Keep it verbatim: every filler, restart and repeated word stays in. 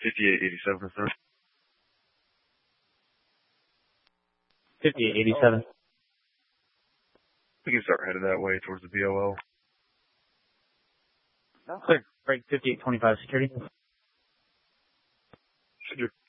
fifty-eight eighty-seven for third. fifty-eight eighty-seven. We can start headed that way towards the B O L. Clear. Break fifty-eight twenty-five security. Should